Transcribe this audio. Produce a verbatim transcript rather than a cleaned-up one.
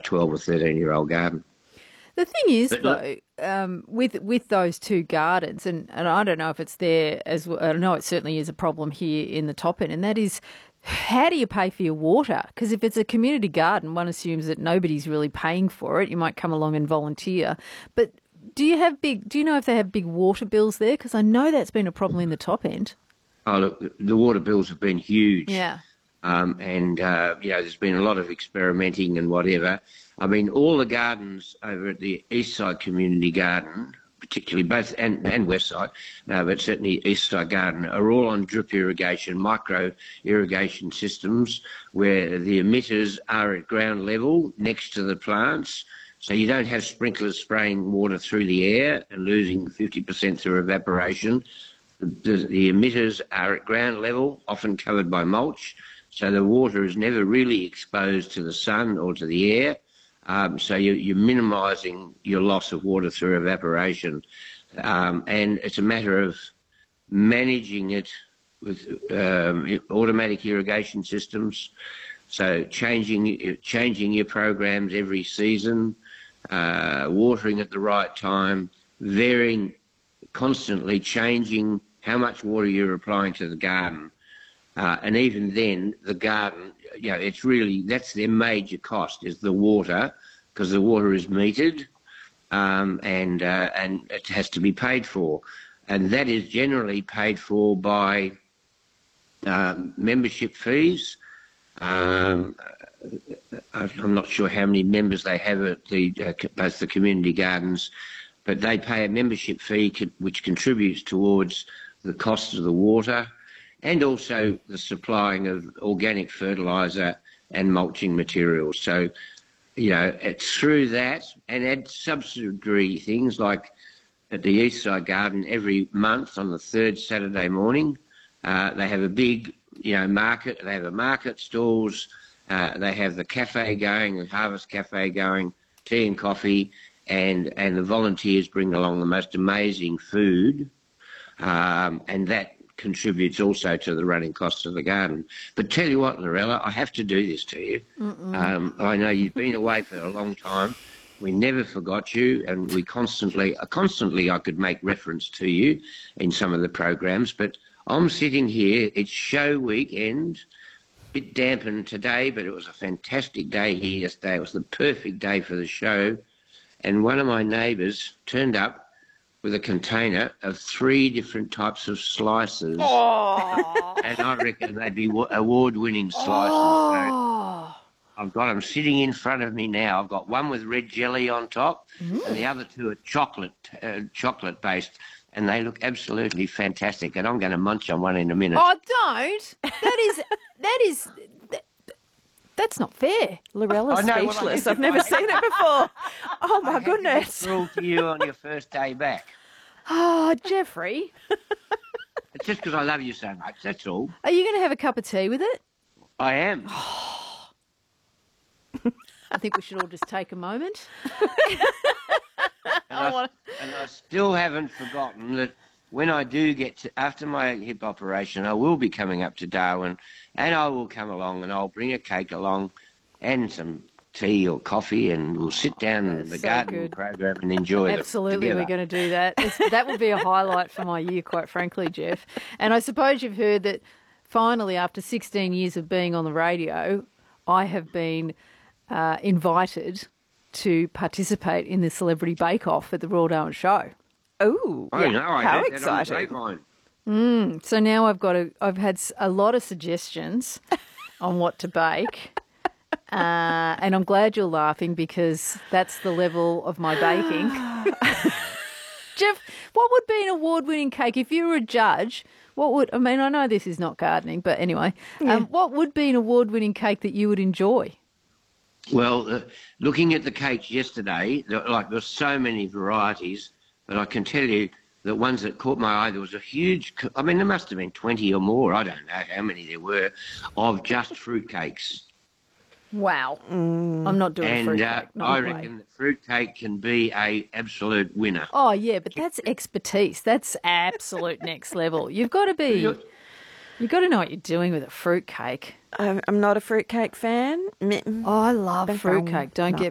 twelve or thirteen year old garden. The thing is, But though, um, with with those two gardens, and, and I don't know if it's there as well, I know it certainly is a problem here in the top end, and that is, how do you pay for your water? Because if it's a community garden, one assumes that nobody's really paying for it. You might come along and volunteer. But do you have big? Do you know if they have big water bills there? Because I know that's been a problem in the top end. Oh, look, the water bills have been huge. Yeah. Um, and, uh, you know, there's been a lot of experimenting and whatever. I mean, all the gardens over at the East Side Community Garden, particularly both, and, and West Side, no, but certainly East Side Garden, are all on drip irrigation, micro irrigation systems where the emitters are at ground level next to the plants. So you don't have sprinklers spraying water through the air and losing fifty percent through evaporation. The, the, the emitters are at ground level, often covered by mulch. So the water is never really exposed to the sun or to the air. Um, so you, you're minimising your loss of water through evaporation. Um, and it's a matter of managing it with um, automatic irrigation systems. So changing, changing your programs every season, uh, watering at the right time, varying, constantly changing how much water you're applying to the garden. Uh, and even then, the garden, you know, it's really, that's their major cost, is the water, because the water is metered um, and, uh, and it has to be paid for. And that is generally paid for by um, membership fees. Um, I'm not sure how many members they have at the, uh, both the community gardens, but they pay a membership fee co- which contributes towards the cost of the water, and also the supplying of organic fertiliser and mulching materials. So, you know, it's through that, and add subsidiary things like at the East Side Garden every month on the third Saturday morning, uh, they have a big, you know, market. They have a market stalls. Uh, they have the cafe going, the Harvest Cafe going, tea and coffee, and and the volunteers bring along the most amazing food, um, and that contributes also to the running costs of the garden. But tell you what, Lorella, I have to do this to you. Um, I know you've been away for a long time. We never forgot you, and we constantly, uh, constantly I could make reference to you in some of the programs, but I'm sitting here, it's show weekend, a bit dampened today, but it was a fantastic day here yesterday. It was the perfect day for the show, and one of my neighbours turned up with a container of three different types of slices. Oh. And I reckon they'd be wa- award-winning slices. Oh. So I've got them sitting in front of me now. I've got one with red jelly on top, mm. and the other two are chocolate, uh, chocolate-based, and they look absolutely fantastic. And I'm going to munch on one in a minute. Oh, don't! That is that is. That, That's not fair. Lorella's speechless. I've never seen it before. Oh, my I goodness. I cruel to you on your first day back. Oh, Jeffrey. It's just because I love you so much, that's all. Are you going to have a cup of tea with it? I am. I think we should all just take a moment. and, I, and I still haven't forgotten that when I do get to, after my hip operation, I will be coming up to Darwin, and I will come along and I'll bring a cake along and some tea or coffee, and we'll sit down in the so garden good. program and enjoy it. Absolutely, we're going to do that. It's, that would be a highlight for my year, quite frankly, Jeff. And I suppose you've heard that finally, after sixteen years of being on the radio, I have been uh, invited to participate in the Celebrity Bake Off at the Royal Darwin Show. Oh, I yeah. know, I How heard that on the exciting. grapevine. Mm, so now I've got a, I've had s- a lot of suggestions on what to bake. Uh, and I'm glad you're laughing because that's the level of my baking. Jeff, what would be an award-winning cake if you were a judge? What would, I mean, I know this is not gardening, but anyway, Yeah. um, what would be an award-winning cake that you would enjoy? Well, uh, looking at the cakes yesterday, there, like there's so many varieties, but I can tell you the ones that caught my eye, there was a huge, c- I mean, there must have been twenty or more, I don't know how many there were, of just fruit cakes. Wow. I'm not doing a And fruit uh, cake. No I way. reckon that fruit cake can be a absolute winner. Oh, yeah, but that's expertise. That's absolute next level. You've got to be, you've got to know what you're doing with a fruit cake. I'm I'm not a fruitcake fan. Mm, Oh, I love Don't fruit know. cake. Don't No. get